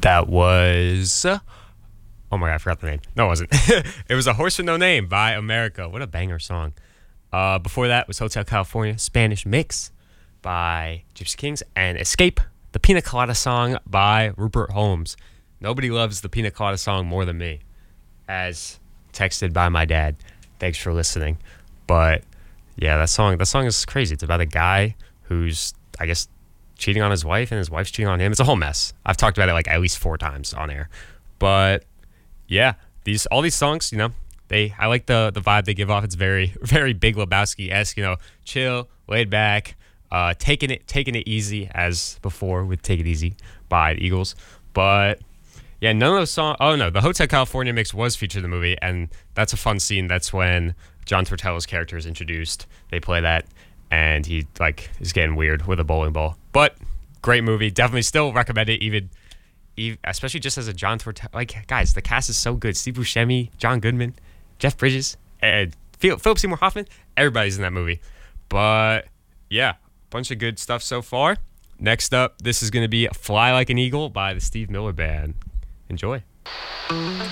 That was. Oh my god, I forgot the name. No, it wasn't. It was A Horse with No Name by America. What a banger song. Before that was Hotel California, Spanish Mix by Gypsy Kings, and Escape, the Pina Colada song by Rupert Holmes. Nobody loves the Pina Colada song more than me, as texted by my dad. Thanks for listening. But yeah, that song is crazy. It's about a guy who's, I guess, cheating on his wife, and his wife's cheating on him. It's a whole mess. I've talked about it like at least 4 times on air. But yeah, all these songs, I like the vibe they give off. It's very, very Big Lebowski-esque, chill, laid back, taking it easy, as before with Take It Easy by the Eagles. But yeah, none of those songs. Oh no, the Hotel California mix was featured in the movie, and that's a fun scene. That's when John Tortello's character is introduced. They play that, and he is getting weird with a bowling ball. But great movie. Definitely still recommend it, even especially just as a John Tortello. Guys, the cast is so good. Steve Buscemi, John Goodman, Jeff Bridges, and Philip Seymour Hoffman. Everybody's in that movie. But yeah, bunch of good stuff so far. Next up, this is going to be Fly Like an Eagle by the Steve Miller Band. Enjoy.